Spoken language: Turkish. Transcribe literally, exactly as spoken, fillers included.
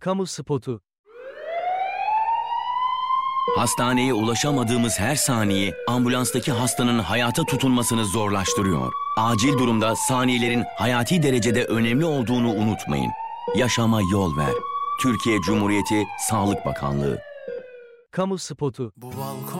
Kamu spotu. Hastaneye ulaşamadığımız her saniye ambulanstaki hastanın hayata tutunmasını zorlaştırıyor. Acil durumda saniyelerin hayati derecede önemli olduğunu unutmayın. Yaşama yol ver. Türkiye Cumhuriyeti Sağlık Bakanlığı. Kamu spotu. Bu balkon